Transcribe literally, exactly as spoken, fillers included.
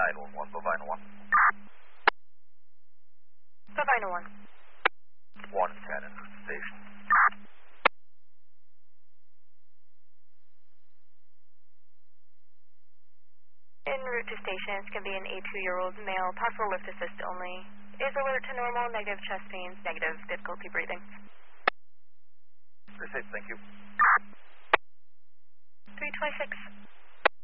nine one one, Bovina one. Bovina one. one ten in the station. En route to station, it's going to be an eighty-two-year-old male, possible lift assist only. Is alert to normal, negative chest pains, negative difficulty breathing. Received, thank you. three twenty-six.